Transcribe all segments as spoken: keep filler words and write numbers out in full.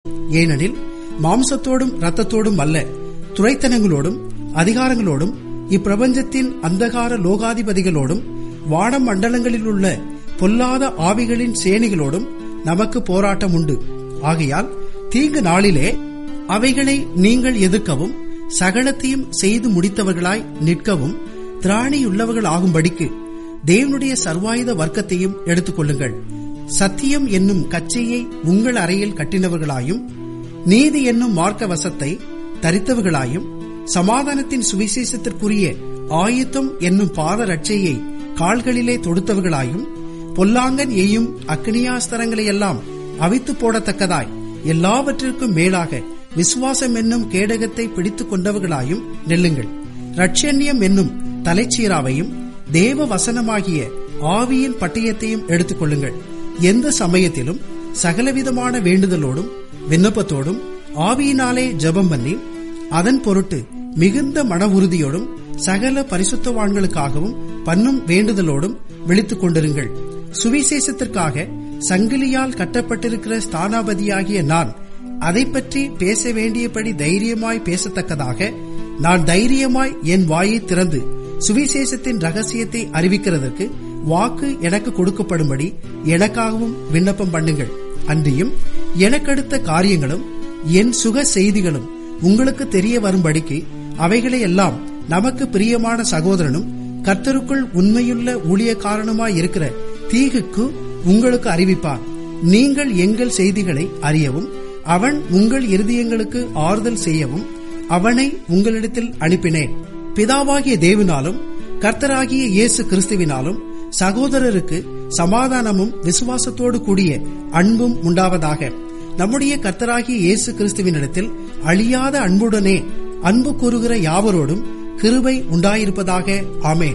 ஏனெனில் மாம்சத்தோடும் இரத்தத்தோடும் அல்ல, துரைத்தனங்களோடும் அதிகாரங்களோடும் இப்பிரபஞ்சத்தின் அந்தகார லோகாதிபதிகளோடும் வான மண்டலங்களில் உள்ள பொல்லாத ஆவிகளின் சேனைகளோடும் நமக்கு போராட்டம் உண்டு. ஆகையால் தீங்கு நாளிலே அவைகளை நீங்கள் எதிர்க்கவும் சகலத்தையும் செய்து முடித்தவர்களாய் நிற்கவும் திராணியுள்ளவர்கள் ஆகும்படிக்கு தேவனுடைய சர்வாயுத வர்க்கத்தையும் எடுத்துக் கொள்ளுங்கள். சத்தியம் என்னும் கச்சையை உங்கள் அறையில் கட்டினவர்களாயும் நீதி என்னும் மார்க்க வசத்தை தரித்தவர்களாயும் சமாதானத்தின் சுவிசேஷத்திற்குரிய ஆயுத்தம் என்னும் பாத ரட்சையை கால்களிலே தொடுத்தவர்களாயும் பொல்லாங்கன் எய்யும் அக்னியாஸ்திரங்களை எல்லாம் அவித்து போடத்தக்கதாய் எல்லாவற்றிற்கும் மேலாக விசுவாசம் என்னும் கேடகத்தை பிடித்துக் கொண்டவர்களாயும் நெல்லுங்கள். ரட்சண்யம் என்னும் தலைச்சீராவையும் தேவ வசனமாகிய ஆவியின் பட்டயத்தையும் எடுத்துக் கொள்ளுங்கள். எந்த சமயத்திலும் சகலவிதமான வேண்டுதலோடும் விண்ணப்பத்தோடும் ஆவியினாலே ஜெபம் பண்ணி அதன் பொருட்டு மிகுந்த மன உறுதியோடும் சகல பரிசுத்தவான்களுக்காகவும் பண்ணும் வேண்டுதலோடும் விழித்துக் கொண்டிருங்கள். சுவிசேஷத்திற்காக சங்கிலியால் கட்டப்பட்டிருக்கிற ஸ்தானாபதியாகிய நான் அதை பற்றி பேச வேண்டியபடி தைரியமாய் பேசத்தக்கதாக நான் தைரியமாய் என் வாயை திறந்து சுவிசேஷத்தின் ரகசியத்தை அறிவிக்கிறதற்கு வாக்கு எனக்கு கொடுக்கப்படும்படி எனக்காகவும் விண்ணப்பம் பண்ணுங்கள். அன்றியும் எனக்கடுத்த காரியங்களும் என் சுக செய்திகளும் உங்களுக்கு தெரிய வரும்படிக்கு அவைகளை எல்லாம் நமக்கு பிரியமான சகோதரனும் கர்த்தருக்குள் உண்மையுள்ள ஊழியக்காரனுமாய் இருக்கிற தீகுக்கு உங்களுக்கு அறிவிப்பான். நீங்கள் எங்கள் செய்திகளை அறியவும் அவன் உங்கள் இருதயங்களுக்கு ஆறுதல் செய்யவும் அவனை உங்களிடத்தில் அனுப்பினேன். பிதாவாகிய தேவனாலும் கர்த்தராகிய இயேசு கிறிஸ்துவினாலும் சகோதரருக்கு சமாதானமும் விசுவாசத்தோடு கூடிய அன்பும் உண்டாவதாக. நம்முடைய கர்த்தராகிய இயேசு கிறிஸ்துவினிடத்தில் அழியாத அன்புடனே அன்பு கூறுகிற யாவரோடும் கிருபை உண்டாயிருப்பதாக. ஆமென்.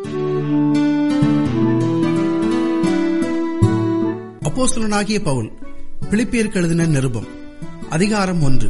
அப்போஸ்தலனாகிய பவுல் பிலிப்பியருக்கு எழுதின நிருபம் அதிகாரம் ஒன்று.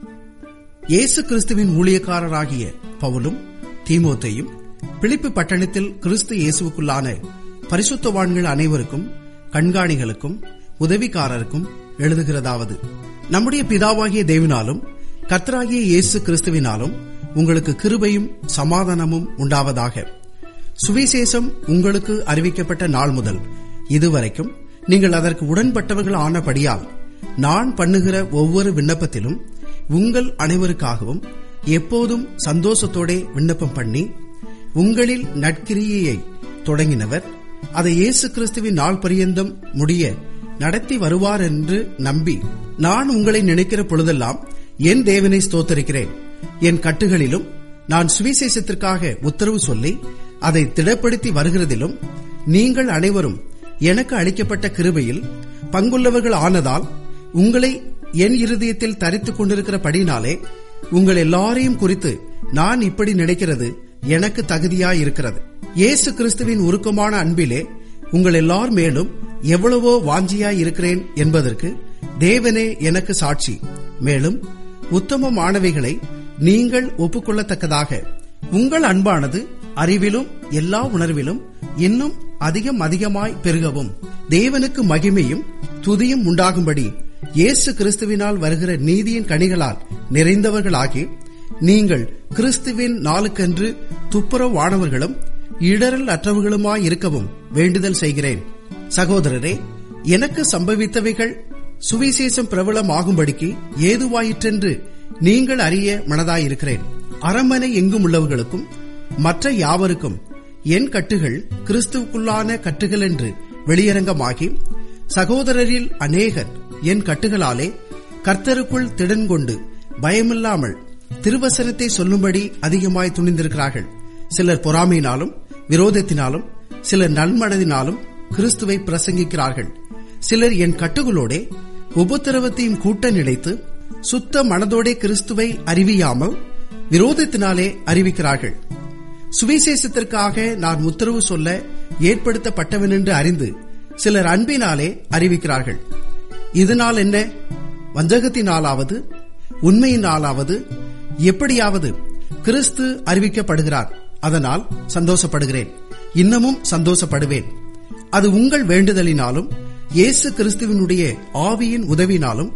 இயேசு கிறிஸ்துவின் ஊழியக்காரராகிய பவுலும் தீமோத்தேயும் பிலிப்பி பட்டணத்தில் கிறிஸ்து இயேசுவுக்குள்ளான பரிசுத்தவான்கள் அனைவருக்கும் கண்காணிகளுக்கும் உதவிக்காரருக்கும் எழுதுகிறதாவது: நம்முடைய பிதாவாகிய தேவனாலும் கர்த்தராகிய இயேசு கிறிஸ்துவினாலும் உங்களுக்கு கிருபையும் சமாதானமும் உண்டாவதாக. சுவிசேஷம் உங்களுக்கு அறிவிக்கப்பட்ட நாள் முதல் இதுவரைக்கும் நீங்கள் அதற்கு உடன்பட்டவர்கள் ஆனபடியால் நான் பண்ணுகிற ஒவ்வொரு விண்ணப்பத்திலும் உங்கள் அனைவருக்காகவும் எப்போதும் சந்தோஷத்தோட விண்ணப்பம் பண்ணி, உங்களில் நற்கிரியையை தொடங்கினவர் அதை இயேசு கிறிஸ்துவின் நாள் பரியந்தம் முடிய நடத்தி வருவார் என்று நம்பி நான் உங்களை நினைக்கிற பொழுதெல்லாம் என் தேவனை ஸ்தோத்தரிக்கிறேன். என் கட்டுகளிலும் நான் சுவிசேஷத்திற்காக உத்தரவு சொல்லி அதை திடப்படுத்தி வருகிறதிலும் நீங்கள் அனைவரும் எனக்கு அளிக்கப்பட்ட கிருபையில் பங்குள்ளவர்கள் ஆனதால் உங்களை என் இருதயத்தில் தரித்துக் கொண்டிருக்கிறபடினாலே உங்கள் எல்லாரையும் குறித்து நான் இப்படி நினைக்கிறது எனக்கு தகுதியாயிருக்கிறது. இயேசு கிறிஸ்துவின் உருக்கமான அன்பிலே உங்கள் எல்லார் மேலும் எவ்வளவோ வாஞ்சியாயிருக்கிறேன் என்பதற்கு தேவனே எனக்கு சாட்சி. மேலும் உத்தமமானவைகளை நீங்கள் ஒப்புக்கொள்ளத்தக்கதாக உங்கள் அன்பானது அறிவிலும் எல்லா உணர்விலும் இன்னும் அதிகம் அதிகமாய் பெருகவும் தேவனுக்கு மகிமையும் துதியும் உண்டாகும்படி இயேசு கிறிஸ்துவினால் வருகிற நீதியின் கனிகளால் நிறைந்தவர்களாகி நீங்கள் கிறிஸ்துவின் நாளுக்கென்று துப்புரவானவர்களும் இடரல் அற்றவர்களுமாய் இருக்கவும் வேண்டுதல் செய்கிறேன். சகோதரரே, எனக்கு சம்பவித்தவைகள் சுவிசேஷம் பிரபலமாகும்படிக்கு ஏதுவாயிற்றென்று நீங்கள் அறிய மனதாயிருக்கிறேன். அரண்மனை எங்கும் உள்ளவர்களுக்கும் மற்ற யாவருக்கும் என் கட்டுகள் கிறிஸ்துவுக்குள்ளான கட்டுகள் என்று வெளியரங்கமாகி, சகோதரரில் அநேகர் என் கட்டுகளாலே கர்த்தருக்குள் திடன் கொண்டு பயமில்லாமல் திருவசனத்தை சொல்லும்படி அதிகமாய் துணிந்திருக்கிறார்கள். சிலர் பொறாமையினாலும் விரோதத்தினாலும் சிலர் நன்மனதினாலும் கிறிஸ்துவை பிரசங்கிக்கிறார்கள். சிலர் என் கட்டுகளோடே உபத்திரவத்தையும் கூட்ட நினைத்து சுத்த மனதோடே கிறிஸ்துவை அறிவியாமல் விரோதத்தினாலே அறிவிக்கிறார்கள். சுவிசேஷத்திற்காக நான் உத்தரவு சொல்ல ஏற்படுத்தப்பட்டவன் என்று அறிந்து சிலர் அன்பினாலே அறிவிக்கிறார்கள். இதனால் என்ன? வஞ்சகத்தினாலாவது உண்மையினாலாவது எப்படியாவது கிறிஸ்து அறிவிக்கப்படுகிறார். அதனால் சந்தோஷப்படுகிறேன், இன்னமும் சந்தோஷப்படுவேன். அது உங்கள் வேண்டுதலினாலும் இயேசு கிறிஸ்துவினுடைய ஆவியின் உதவினாலும்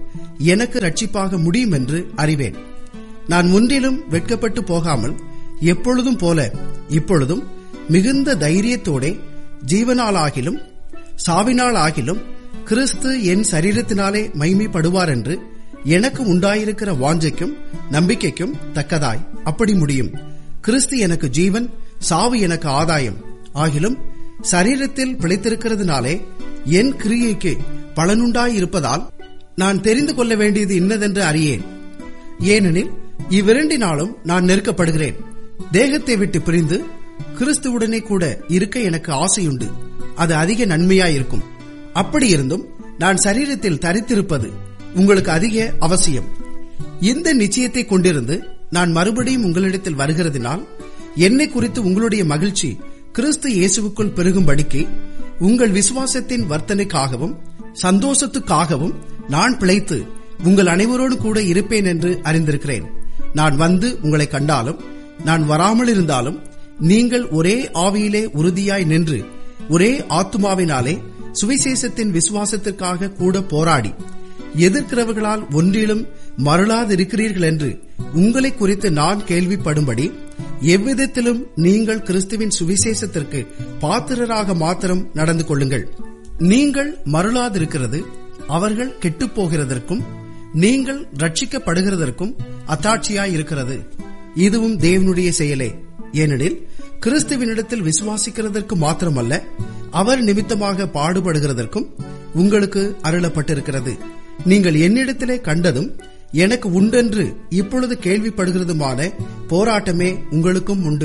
எனக்கு ரட்சிப்பாக முடியும் என்று அறிவேன். நான் ஒன்றிலும் வெட்கப்பட்டு போகாமல் எப்பொழுதும் போல இப்பொழுதும் மிகுந்த தைரியத்தோட ஜீவனாலாகிலும் சாவினாலாகிலும் கிறிஸ்து என் சரீரத்தினாலே மகிமைப்படுவார் என்று எனக்கு உண்டாயிருக்கிற வாஞ்சைக்கும் நம்பிக்கைக்கும் தக்கதாய் அப்படி முடியும். கிறிஸ்து எனக்கு ஜீவன், சாவு எனக்கு ஆதாயம். ஆகிலும் சரீரத்தில் பிழைத்திருக்கிறதுனாலே என் கிரியைக்கு பலனுண்டாயிருப்பதால் நான் தெரிந்து கொள்ள வேண்டியது இன்னதென்று அறியேன். ஏனெனில் இவ்விரண்டினாலும் நான் நெருக்கப்படுகிறேன். தேகத்தை விட்டு பிரிந்து கிறிஸ்துவுடனே கூட இருக்க எனக்கு ஆசையுண்டு. அது அதிக நன்மையாயிருக்கும். அப்படியிருந்தும் நான் சரீரத்தில் தரித்திருப்பது உங்களுக்கு அதிக அவசியம். இந்த நிச்சயத்தை கொண்டிருந்து நான் மறுபடியும் உங்களிடத்தில் வருகிறதினால் என்னை குறித்து உங்களுடைய மகிழ்ச்சி கிறிஸ்து இயேசுவுக்குள் பெருகும்படிக்கு உங்கள் விசுவாசத்தின் வர்த்தனைக்காகவும் சந்தோஷத்துக்காகவும் நான் பிழைத்து உங்கள் அனைவரோடு கூட இருப்பேன் என்று அறிந்திருக்கிறேன். நான் வந்து உங்களை கண்டாலும் நான் வராமல் இருந்தாலும் நீங்கள் ஒரே ஆவியிலே உறுதியாய் நின்று ஒரே ஆத்துமாவினாலே சுவிசேஷத்தின் விசுவாசத்திற்காக கூட போராடி எதிர்க்கிறவர்களால் ஒன்றிலும் மருளாதிருக்கிறீர்கள் என்று உங்களை குறித்து நான் கேள்விப்படும்படி எவ்விதத்திலும் நீங்கள் கிறிஸ்துவின் சுவிசேஷத்திற்கு பாத்திரராக மாத்திரம் நடந்து கொள்ளுங்கள். நீங்கள் மருளாதிருக்கிறது அவர்கள் கெட்டுப்போகிறதற்கும் நீங்கள் ரட்சிக்கப்படுகிறதற்கும் அத்தாட்சியாயிருக்கிறது. இதுவும் தேவனுடைய செயலே. ஏனெனில் கிறிஸ்துவினிடத்தில் விசுவாசிக்கிறதற்கு மாத்திரமல்ல, அவர் நிமித்தமாக பாடுபடுகிறதற்கும் உங்களுக்கு அருளப்பட்டிருக்கிறது. நீங்கள் என்னிடத்திலே கண்டதும் எனக்கு உண்டென்று இப்பொழுது கேள்விப்படுகிறதுமான போராட்டமே உங்களுக்கும் உண்டு.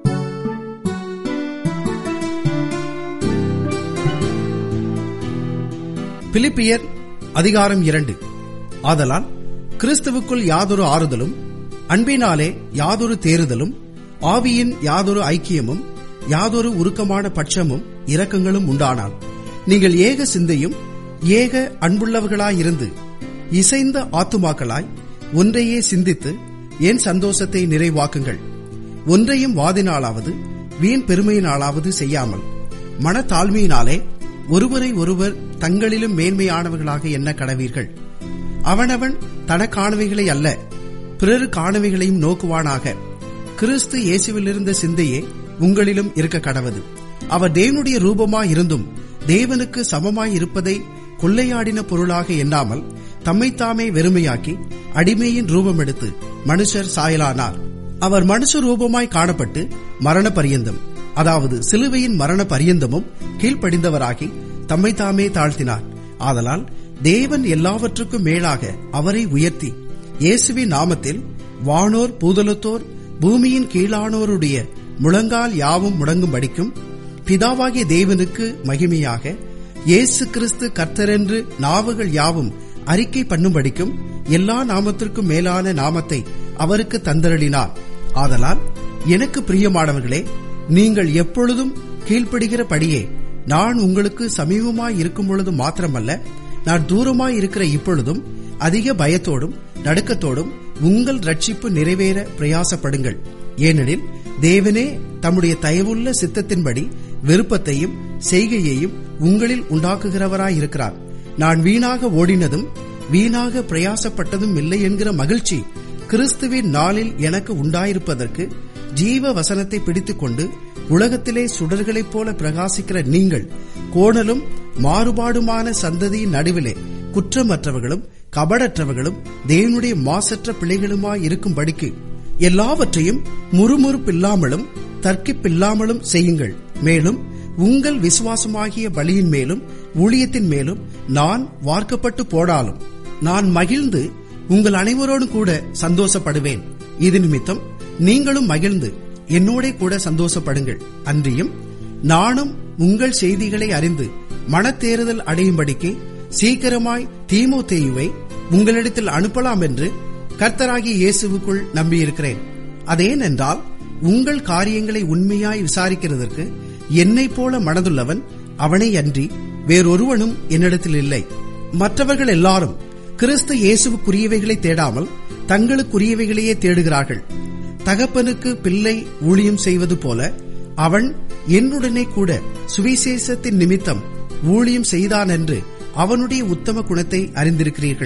பிலிப்பியர் அதிகாரம் இரண்டு. ஆதலால் கிறிஸ்துவுக்குள் யாதொரு ஆறுதலும் அன்பினாலே யாதொரு தேறுதலும் ஆவியின் யாதொரு ஐக்கியமும் யாதொரு உருக்கமான பட்சமும் இரக்கங்களும் உண்டானால் நீங்கள் ஏக சிந்தையும் ஏக அன்புள்ளவர்களாயிருந்து இசைந்த ஆத்துமாக்களாய் ஒன்றையே சிந்தித்து என் சந்தோஷத்தை நிறைவாக்குங்கள். ஒன்றையும் வாதினாலாவது வீண் பெருமையினாலாவது செய்யாமல் மனத்தாழ்மையினாலே ஒருவரை ஒருவர் தங்களிலும் மேன்மையானவர்களாக எண்ண கடவீர்கள். அவனவன் தனக்கானவைகளை அல்ல பிறருக்கானவைகளையும் நோக்குவானாக. கிறிஸ்து இயேசுவிலிருந்த சிந்தையே உங்களிலும் இருக்க கடவது. அவர் தேவனுடைய ரூபமாயிருந்தும் தேவனுக்கு சமமாய் இருப்பதை கொள்ளையாடின பொருளாக எண்ணாமல் தம்மைத்தாமே வெறுமையாக்கி அடிமையின் ரூபம் எடுத்து மனுஷர் சாயலானார். அவர் மனுஷ ரூபமாய் காணப்பட்டு மரண பரியந்தம், அதாவது சிலுவையின் மரண பரியந்தமும் கீழ்ப்படிந்தவராகி தம்மைத்தாமே தாழ்த்தினார். ஆதலால் தேவன் எல்லாவற்றுக்கும் மேலாக அவரை உயர்த்தி இயேசுவின் நாமத்தில் வானோர் பூதலத்தோர் பூமியின் கீழானோருடைய முழங்கால் யாவும் முடங்கும்படிக்கும் பிதாவாகிய தேவனுக்கு மகிமையாக இயேசு கிறிஸ்து கர்த்தரென்று நாவுகள் யாவும் அறிக்கை பண்ணும்படிக்கும் எல்லா நாமத்திற்கும் மேலான நாமத்தை அவருக்கு தந்தருளினார். ஆதலால் எனக்கு பிரியமானவர்களே, நீங்கள் எப்பொழுதும் கீழ்ப்படுகிறபடியே நான் உங்களுக்கு சமீபமாய் இருக்கும் பொழுது மாத்திரமல்ல, நான் தூரமாய் இருக்கிற இப்பொழுதும் அதிக பயத்தோடும் நடுக்கத்தோடும் உங்கள் ரட்சிப்பு நிறைவேற பிரயாசப்படுங்கள். ஏனெனில் தேவனே தம்முடைய தயவுள்ள சித்தத்தின்படி விருப்பத்தையும் செய்கையையும் உங்களில் உண்டாக்குகிறவராயிருக்கிறார். நான் வீணாக ஓடினதும் வீணாக பிரயாசப்பட்டதும் இல்லை என்கிற மகிழ்ச்சி கிறிஸ்துவின் நாளில் எனக்கு உண்டாயிருப்பதற்கு ஜீவ வசனத்தை பிடித்துக் கொண்டு உலகத்திலே சுடர்களைப் போல பிரகாசிக்கிற நீங்கள் கோணலும் மாறுபாடுமான சந்ததியின் நடுவிலே குற்றமற்றவர்களும் கபடற்றவர்களும் தேவனுடைய மாசற்ற பிள்ளைகளுமாய் இருக்கும்படிக்கு எல்லாவற்றையும் முறுமுறுப்பில்லாமலும் தர்க்கிப்பில்லாமலும் செய்யுங்கள். மேலும் உங்கள் விசுவாசமாகிய பலியின் மேலும் ஊழியத்தின் மேலும் நான் வார்க்கப்பட்டு போடாலும் நான் மகிழ்ந்து உங்கள் அனைவரோடும் கூட சந்தோஷப்படுவேன். இது நிமித்தம் நீங்களும் மகிழ்ந்து என்னோட கூட சந்தோஷப்படுங்கள். அன்றியும் நானும் உங்கள் செய்திகளை அறிந்து மனத்தேறுதல் அடையும்படிக்கு சீக்கிரமாய் தீமோத்தேயுவை உங்களிடத்தில் அனுப்பலாம் என்று கர்த்தராகிய இயேசுவுக்குள் நம்பியிருக்கிறேன். அதேனென்றால் உங்கள் காரியங்களை உண்மையாய் விசாரிக்கிறதற்கு என்னை போல மனதுள்ளவன் அவனை அன்றி வேறொருவனும் என்னிடத்தில் இல்லை. மற்றவர்கள் எல்லாரும் கிறிஸ்து இயேசுவுக்குரியவைகளை தேடாமல் தங்களுக்குரியவைகளையே தேடுகிறார்கள். தகப்பனுக்கு பிள்ளை ஊழியம் செய்வது போல அவன் என்னுடனே கூட சுவிசேஷத்தின் நிமித்தம் ஊழியம் செய்தான் என்று அவனுடைய உத்தம குணத்தை அறிந்திருக்கிறீர்கள்.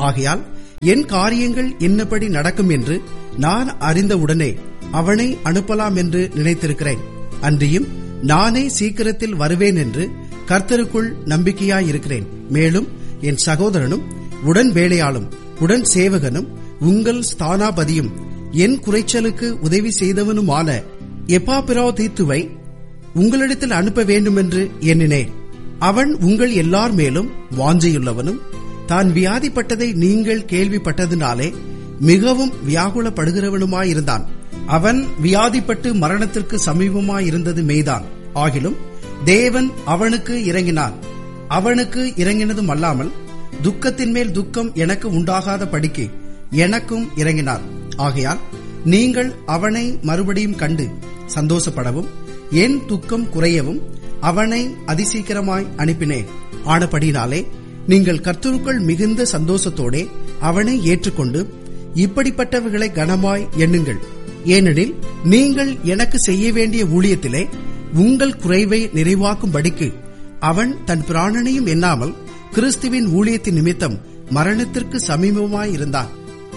ஆகையால் என் காரியங்கள் என்னபடி நடக்கும் என்று நான் அறிந்தவுடனே அவனை அனுப்பலாம் என்று நினைத்திருக்கிறேன். அன்றியும் நானே சீக்கிரத்தில் வருவேன் என்று கர்த்தருக்குள் நம்பிக்கையாயிருக்கிறேன். மேலும் என் சகோதரனும் உடன் வேலையாளும் உடன் சேவகனும் உங்கள் ஸ்தானாபதியும் என் குறைச்சலுக்கு உதவி செய்தவனுமான எப்பாப்பிரோதீத்துவை உங்களிடத்தில் அனுப்ப வேண்டும் என்று எண்ணினேன். அவன் உங்கள் எல்லார் மேலும் வாஞ்சையுள்ளவனும் தான் வியாதிப்பட்டதை நீங்கள் கேள்விப்பட்டதினாலே மிகவும் வியாகுலப்படுகிறவனுமாயிருந்தான். அவன் வியாதிப்பட்டு மரணத்திற்கு சமீபமாயிருந்தது மெய்தான். ஆகிலும் தேவன் அவனுக்கு இறங்கினான். அவனுக்கு இறங்கினதும் அல்லாமல் துக்கத்தின் மேல் துக்கம் எனக்கு உண்டாகாத படிக்கு எனக்கும் இறங்கினார். ஆகையால் நீங்கள் அவனை மறுபடியும் கண்டு சந்தோஷப்படவும் என் துக்கம் குறையவும் அவனை அதிசீக்கிரமாய் அனுப்பினேன். ஆனபடினாலே நீங்கள் கர்த்தருக்குள் மிகுந்த சந்தோஷத்தோடே அவனை ஏற்றுக்கொண்டு இப்படிப்பட்டவர்களை கனமாய் எண்ணுங்கள். ஏனெனில் நீங்கள் எனக்கு செய்ய வேண்டிய ஊழியத்திலே உங்கள் குறைவை நிறைவாக்கும்படிக்கு அவன் தன் பிராணனையும் எண்ணாமல் கிறிஸ்துவின் ஊழியத்தின் நிமித்தம் மரணத்திற்கு சமீபமாயிருந்தான்.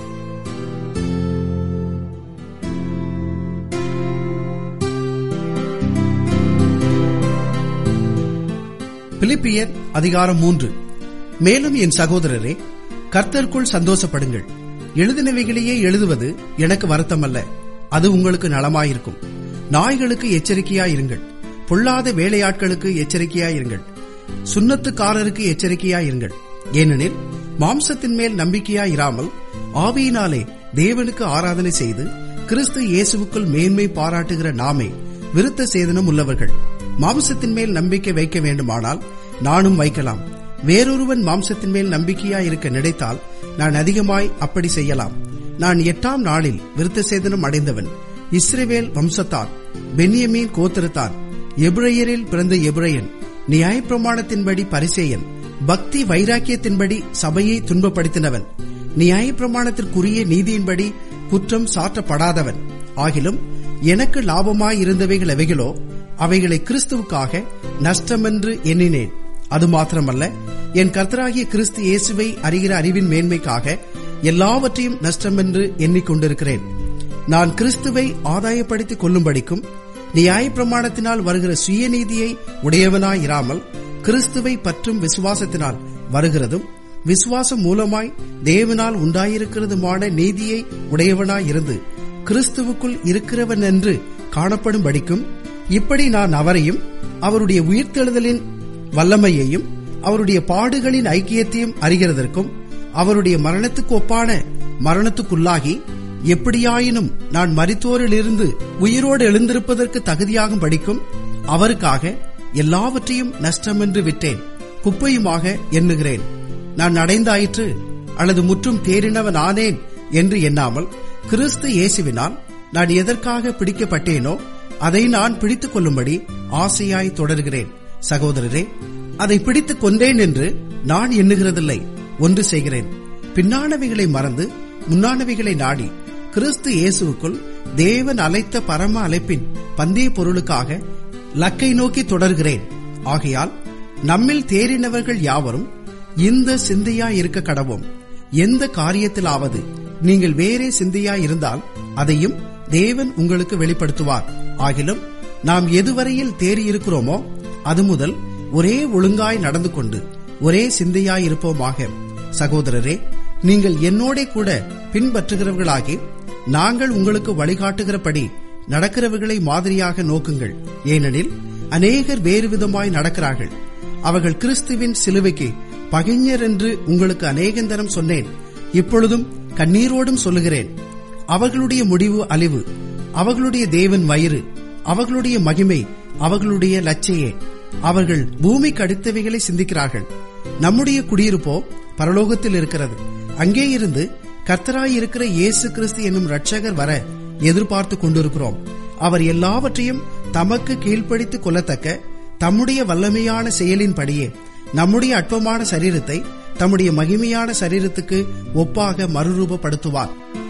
பிலிப்பியர் அதிகாரம் மூன்று. மேலும் என் சகோதரரே, கர்த்தருக்குள் சந்தோஷப்படுங்கள். எழுதினவைகளையே எழுதுவது எனக்கு வருத்தமல்ல, அது உங்களுக்கு நலமாயிருக்கும். நாய்களுக்கு எச்சரிக்கையாயிருங்கள், பொல்லாத வேலையாட்களுக்கு எச்சரிக்கையாயிருங்கள், சுன்னத்துக்காரருக்கு எச்சரிக்கையாயிருங்கள். ஏனெனில் மாம்சத்தின் மேல் நம்பிக்கையாயிராமல் ஆவியினாலே தேவனுக்கு ஆராதனை செய்து கிறிஸ்து இயேசுவுக்குள் மேன்மை பாராட்டுகிற நாமே விருத்த சேதனம் உள்ளவர்கள். மாம்சத்தின் மேல் நம்பிக்கை வைக்க வேண்டுமானால் நானும் வைக்கலாம். வேறொருவன் மாம்சத்தின் மேல் நம்பிக்கையாயிருக்க நினைத்தால் நான் அதிகமாய் அப்படி செய்யலாம். நான் எட்டாம் நாளில் விருத்த சேதனம் அடைந்தவன். இஸ்ரவேல் வம்சத்தான், பென்யமீன் கோத்திரத்தான், எபிரெயரில் பிறந்த எபிரெயன், நியாயப்பிரமாணத்தின்படி பரிசேயன், பக்தி வைராக்கியத்தின்படி சபையை துன்பப்படுத்தினவன், நியாயப்பிரமாணத்திற்குரிய நீதியின்படி குற்றம் சாற்றப்படாதவன். ஆகிலும் எனக்கு லாபமாயிருந்தவைகள் எவைகளோ அவைகளை கிறிஸ்துவுக்காக நஷ்டமென்று எண்ணினேன். அது மாத்திரமல்ல, என் கர்த்தராகிய கிறிஸ்து இயேசுவை அறிகிற அறிவின் மேன்மைக்காக எல்லாவற்றையும் நஷ்டமென்று எண்ணிக்கொண்டிருக்கிறேன். நான் கிறிஸ்துவை ஆதாயப்படுத்திக் கொள்ளும்படிக்கும் நியாயப்பிரமாணத்தினால் வருகிற சுயநீதியை உடையவனாயிராமல் கிறிஸ்துவை பற்றும் விசுவாசத்தினால் வருகிறதும் விசுவாசம் மூலமாய் தேவனால் உண்டாயிருக்கிறதுமான நீதியை உடையவனாயிருந்து கிறிஸ்துவுக்குள் இருக்கிறவன் என்று காணப்படும்படிக்கும் இப்படி நான் அவரையும் அவருடைய உயிர்த்தெழுதலின் வல்லமையையும் அவருடைய பாடுகளின் ஐக்கியத்தையும் அறிகிறதற்கும் அவருடைய மரணத்துக்கு ஒப்பான மரணத்துக்குள்ளாகி எப்படியாயினும் நான் மரித்தோரிலிருந்து உயிரோடு எழுந்திருப்பதற்கு தகுதியாகும் படிக்கும் அவருக்காக எல்லாவற்றையும் நஷ்டமென்று விட்டேன், குப்பையுமாக எண்ணுகிறேன். நான் அடைந்தாயிற்று அல்லது முற்றும் தேறினவன் ஆனேன் என்று எண்ணாமல் கிறிஸ்து இயேசுவினால் நான் எதற்காக பிடிக்கப்பட்டேனோ அதை நான் பிடித்துக் கொள்ளும்படி ஆசையாய் தொடர்கிறேன். சகோதரரே, அதை பிடித்துக் கொண்டேன் என்று நான் எண்ணுகிறதில்லை. ஒன்று செய்கிறேன், பின்னானவைகளை மறந்து முன்னானவைகளை நாடி கிறிஸ்து இயேசுவுக்குள் தேவன் அழைத்த பரம அழைப்பின் பந்தய பொருளுக்காக லக்கை நோக்கி தொடர்கிறேன். ஆகையால் நம்மில் தேறினவர்கள் யாவரும் இந்த சிந்தையாய் இருக்க கடவோம். எந்த காரியத்திலாவது நீங்கள் வேறே சிந்தையாய் இருந்தால் அதையும் தேவன் உங்களுக்கு வெளிப்படுத்துவார். ஆகிலும் நாம் எதுவரையில் தேறியிருக்கிறோமோ அது முதல் ஒரே ஒழுங்காய் நடந்து கொண்டு ஒரே சிந்தையாயிருப்போமாக. சகோதரரே, நீங்கள் என்னோட கூட பின்பற்றுகிறவர்களாகி நாங்கள் உங்களுக்கு வழிகாட்டுகிறபடி நடக்கிறவர்களை மாதிரியாக நோக்குங்கள். ஏனெனில் அநேகர் வேறு விதமாய் நடக்கிறார்கள். அவர்கள் கிறிஸ்துவின் சிலுவைக்கு பகைஞர் என்று உங்களுக்கு அநேகந்தரம் சொன்னேன். இப்பொழுதும் கண்ணீரோடும் சொல்லுகிறேன். அவர்களுடைய முடிவு அழிவு, அவர்களுடைய தேவன் வயிறு, அவர்களுடைய மகிமை, அவர்களுடைய லட்சையே. அவர்கள் பூமிக்கு அடுத்தவைகளை சிந்திக்கிறார்கள். நம்முடைய குடியிருப்போ பரலோகத்தில் இருக்கிறது. அங்கே இருந்து கர்த்தராயிருக்கிற இயேசு கிறிஸ்து என்னும் இரட்சகர் வர எதிர்பார்த்து கொண்டிருக்கிறோம். அவர் எல்லாவற்றையும் தமக்கு கீழ்ப்படுத்திக் கொள்ளத்தக்க தம்முடைய வல்லமையான செயலின்படியே நம்முடைய அற்பமான சரீரத்தை தம்முடைய மகிமையான சரீரத்துக்கு ஒப்பாக மறுரூபப்படுத்துவார்.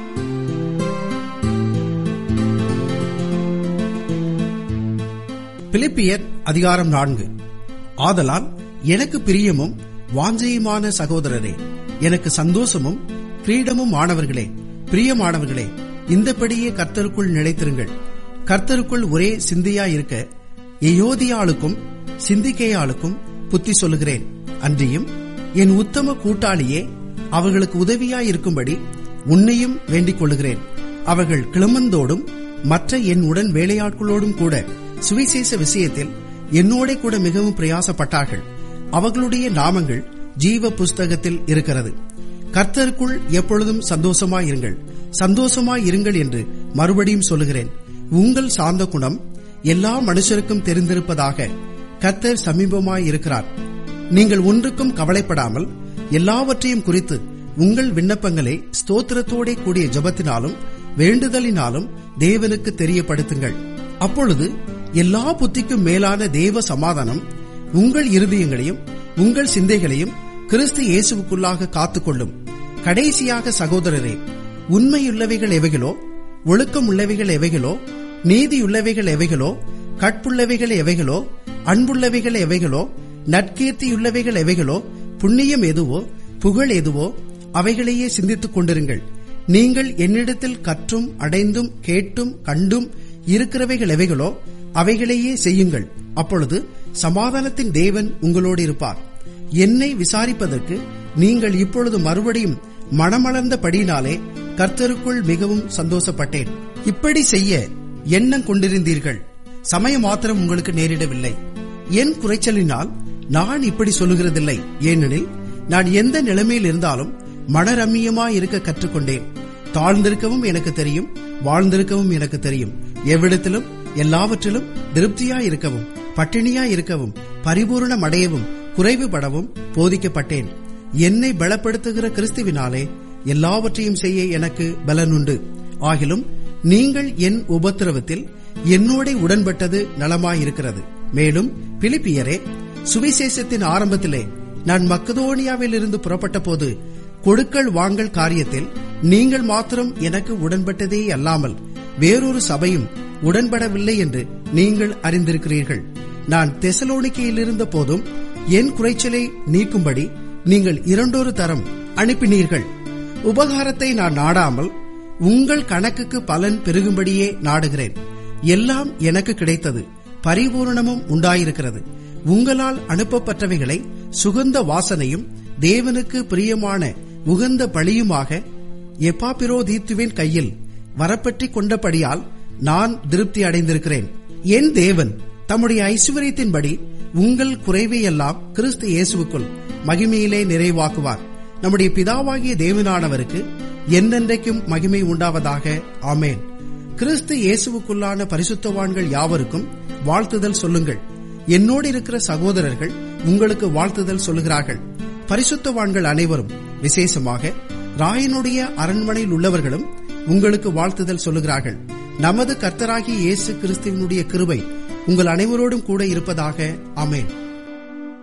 பிலிப்பியர் அதிகாரம் நான்கு. ஆதலால் எனக்கு பிரியமும் வாஞ்சையுமான சகோதரரே, எனக்கு சந்தோஷமும் கிரீடமும் ஆனவர்களே, பிரியமானவர்களே, இந்தபடியே கர்த்தருக்குள் நிலைத்திருங்கள். கர்த்தருக்குள் ஒரே சிந்தையாயிருக்க எயோதியாளுக்கும் சிந்திக்கேயாளுக்கும் புத்தி சொல்லுகிறேன். அன்றியும் என் உத்தம கூட்டாளியே, அவர்களுக்கு உதவியாயிருக்கும்படி உன்னையும் வேண்டிக் கொள்ளுகிறேன். அவர்கள் கிளமந்தோடும் மற்ற என் உடன் வேலையாட்களோடும் கூட சுவிசேஷ விஷயத்தில் என்னோட கூட மிகவும் பிரயாசப்பட்டார்கள். அவர்களுடைய நாமங்கள் ஜீவ புஸ்தகத்தில் இருக்கிறது. கர்த்தருக்குள் எப்பொழுதும் சந்தோஷமாயிருங்கள், சந்தோஷமாயிருங்கள் என்று மறுபடியும் சொல்லுகிறேன். உங்கள் சாந்த குணம் எல்லா மனுஷருக்கும் தெரிந்திருப்பதாக. கர்த்தர் சமீபமாயிருக்கிறார். நீங்கள் ஒன்றுக்கும் கவலைப்படாமல் எல்லாவற்றையும் குறித்து உங்கள் விண்ணப்பங்களை ஸ்தோத்திரத்தோட கூடிய ஜெபத்தினாலும் வேண்டுதலினாலும் தேவனுக்கு தெரியப்படுத்துங்கள். அப்பொழுது எல்லா புத்திக்கும் மேலான தேவ சமாதானம் உங்கள் இருதயங்களையும் உங்கள் சிந்தைகளையும் கிறிஸ்து இயேசுவுக்குள்ளாக காத்துக்கொள்ளும். கடைசியாக சகோதரரே, உண்மையுள்ளவைகள் எவைகளோ, ஒழுக்கம் உள்ளவைகள் எவைகளோ, நீதியுள்ளவைகள் எவைகளோ, கற்புள்ளவைகள் எவைகளோ, அன்புள்ளவைகள் எவைகளோ, நற்கீர்த்தியுள்ளவைகள் எவைகளோ, புண்ணியம் எதுவோ, புகழ் எதுவோ, அவைகளையே சிந்தித்துக் கொண்டிருங்கள். நீங்கள் என்னிடத்தில் கற்றும் அடைந்தும் கேட்டும் கண்டும் இருக்கிறவைகள் எவைகளோ அவைகளையே செய்யுங்கள். அப்பொழுது சமாதானத்தின் தேவன் உங்களோடு இருப்பார். என்னை விசாரிப்பதற்கு நீங்கள் இப்பொழுது மறுபடியும் மனமளர்ந்தபடியினாலே கர்த்தருக்குள் மிகவும் சந்தோஷப்பட்டேன். இப்படி செய்ய எண்ணம் கொண்டிருந்தீர்கள், சமயம் மாத்திரம் உங்களுக்கு நேரிடவில்லை. என் குறைச்சலினால் நான் இப்படி சொல்லுகிறதில்லை. ஏனெனில் நான் எந்த நிலைமையில் இருந்தாலும் மனரம்மியமாயிருக்க கற்றுக்கொண்டேன். தாழ்ந்திருக்கவும் எனக்கு தெரியும், வாழ்ந்திருக்கவும் எனக்கு தெரியும். எவ்விடத்திலும் எல்லாவற்றிலும் திருப்தியாயிருக்கவும் பட்டினியாயிருக்கவும் பரிபூர்ணம் அடையவும் குறைவுபடவும் போதிக்கப்பட்டேன். என்னை பலப்படுத்துகிற கிறிஸ்துவினாலே எல்லாவற்றையும் செய்ய எனக்கு பலனுண்டு. ஆகிலும் நீங்கள் என் உபத்திரவத்தில் என்னோட உடன்பட்டது நலமாயிருக்கிறது. மேலும் பிலிப்பியரே, சுவிசேஷத்தின் ஆரம்பத்திலே நான் மக்கதோனியாவில் இருந்து புறப்பட்ட போது கொடுக்கல் வாங்கல் காரியத்தில் நீங்கள் மாத்திரம் எனக்கு உடன்பட்டதே அல்லாமல் வேறொரு சபையும் உடன்படவில்லை என்று நீங்கள் அறிந்திருக்கிறீர்கள். நான் தெசலோனிக்கையில் இருந்த போதும் என் குறைச்சலை நீக்கும்படி நீங்கள் இரண்டொரு தரம் அனுப்பினீர்கள். உபகாரத்தை நான் நாடாமல் உங்கள் கணக்குக்கு பலன் பெருகும்படியே நாடுகிறேன். எல்லாம் எனக்கு கிடைத்தது, பரிபூரணமும் உண்டாயிருக்கிறது. உங்களால் அனுப்பப்பட்டவைகளை சுகந்த வாசனையும் தேவனுக்கு பிரியமான உகந்த பலியுமாக எப்பாப்பிரோதீத்துவின் கையில் வரப்பற்றி கொண்டபடியால் நான் திருப்தி அடைந்திருக்கிறேன். என் தேவன் தம்முடைய ஐசுவரியத்தின்படி உங்கள் குறைவையெல்லாம் கிறிஸ்து இயேசுவுக்குள் மகிமையிலே நிறைவாக்குவார். நம்முடைய பிதாவாகிய தேவனானவருக்கு என்னென்றைக்கும் மகிமை உண்டாவதாக. ஆமேன். கிறிஸ்து இயேசுவுக்குள்ளான பரிசுத்தவான்கள் யாவருக்கும் வாழ்த்துதல் சொல்லுங்கள். என்னோடு இருக்கிற சகோதரர்கள் உங்களுக்கு வாழ்த்துதல் சொல்லுகிறார்கள். பரிசுத்தவான்கள் அனைவரும், விசேஷமாக ராயனுடைய அரண்மனையில் உள்ளவர்களும் உங்களுக்கு வாழ்த்துதல் சொல்லுகிறார்கள். நமது கர்த்தராகிய இயேசு கிறிஸ்துவினுடைய கிருபை உங்கள் அனைவரோடும் கூட இருப்பதாக. ஆமென்.